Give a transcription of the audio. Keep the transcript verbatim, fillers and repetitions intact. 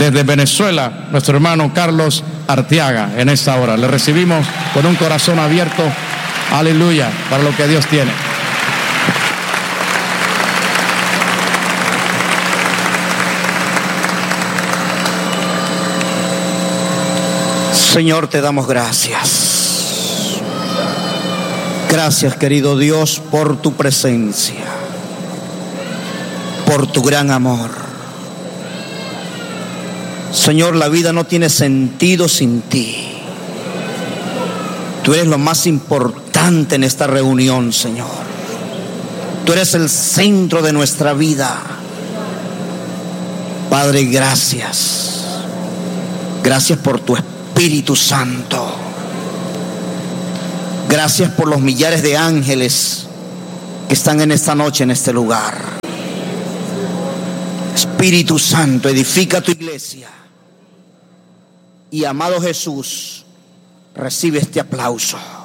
desde Venezuela, nuestro hermano Carlos Arteaga, en esta hora. Le recibimos con un corazón abierto, aleluya, para lo que Dios tiene. Señor, te damos gracias. Gracias, querido Dios, por tu presencia, por tu gran amor. Señor, la vida no tiene sentido sin ti. Tú eres lo más importante en esta reunión, Señor. Tú eres el centro de nuestra vida. Padre, gracias. Gracias por tu Espíritu Santo. Gracias por los millares de ángeles que están en esta noche en este lugar. Espíritu Santo, edifica tu iglesia. Y amado Jesús, recibe este aplauso.